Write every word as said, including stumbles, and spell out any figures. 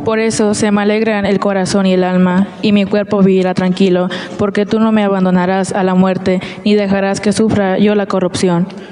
Por eso se me alegran el corazón y el alma, y mi cuerpo vivirá tranquilo, porque tú no me abandonarás a la muerte, ni dejarás que sufra yo la corrupción.